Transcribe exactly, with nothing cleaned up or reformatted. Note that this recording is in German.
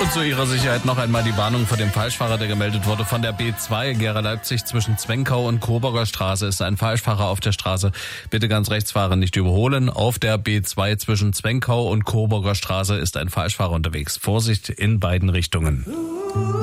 Und zu Ihrer Sicherheit noch einmal die Warnung vor dem Falschfahrer, der gemeldet wurde von der B zwei Gera-Leipzig zwischen Zwenkau und Coburger Straße. Ist ein Falschfahrer auf der Straße. Bitte ganz rechts fahren, nicht überholen. Auf der B zwei zwischen Zwenkau und Coburger Straße ist ein Falschfahrer unterwegs. Vorsicht in beiden Richtungen.